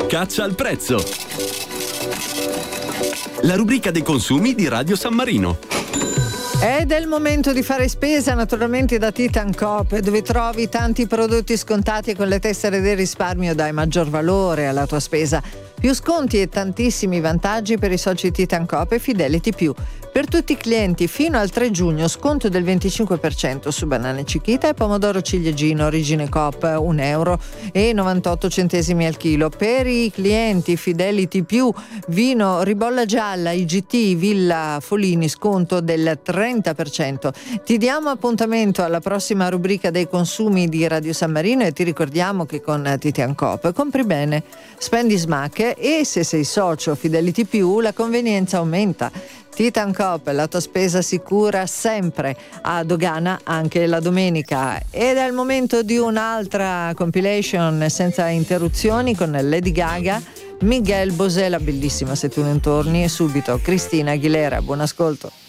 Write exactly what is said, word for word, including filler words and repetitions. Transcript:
Caccia al prezzo. La rubrica dei consumi di Radio San Marino. Ed è il momento di fare spesa, naturalmente da Titan Coop, dove trovi tanti prodotti scontati e con le tessere del risparmio dai maggior valore alla tua spesa. Più sconti e tantissimi vantaggi per i soci Titan Coop e Fidelity Più. Per tutti i clienti fino al tre giugno sconto del venticinque per cento su banane Chiquita e pomodoro ciliegino origine Coop un euro e novantotto centesimi al chilo. Per i clienti Fidelity Più vino ribolla gialla I G T Villa Folini sconto del trenta per cento. Ti diamo appuntamento alla prossima rubrica dei consumi di Radio San Marino e ti ricordiamo che con Titan Coop compri bene, spendi smack e se sei socio Fidelity Più la convenienza aumenta. Titan Coop, la tua spesa sicura sempre a dogana anche la domenica. Ed è il momento di un'altra compilation senza interruzioni con Lady Gaga, Miguel Bosé, la bellissima Se tu non torni e subito Cristina Aguilera. Buon ascolto.